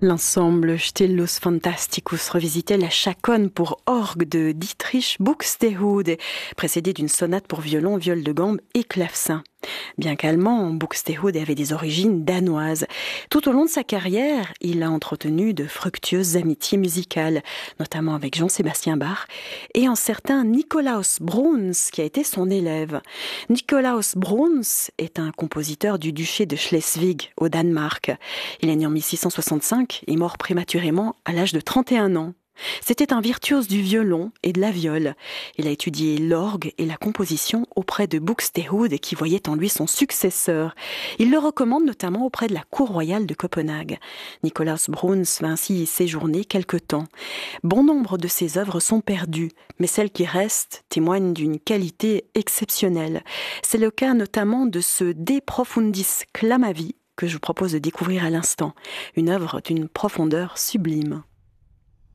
L'ensemble Stillus Fantasticus revisitait la chaconne pour orgue de Dietrich Buxtehude, précédée d'une sonate pour violon, viole de gambe et clavecin. Bien qu'allemand, Buxtehude avait des origines danoises. Tout au long de sa carrière, il a entretenu de fructueuses amitiés musicales, notamment avec Jean-Sébastien Bach et en certain Nikolaus Bruhns, qui a été son élève. Nikolaus Bruhns est un compositeur du duché de Schleswig, au Danemark. Il est né en 1665 et mort prématurément à l'âge de 31 ans. C'était un virtuose du violon et de la viole. Il a étudié l'orgue et la composition auprès de Buxtehude qui voyait en lui son successeur. Il le recommande notamment auprès de la cour royale de Copenhague. Nikolaus Bruhns va ainsi y séjourner quelque temps. Bon nombre de ses œuvres sont perdues, mais celles qui restent témoignent d'une qualité exceptionnelle. C'est le cas notamment de ce De Profundis Clamavi que je vous propose de découvrir à l'instant, une œuvre d'une profondeur sublime.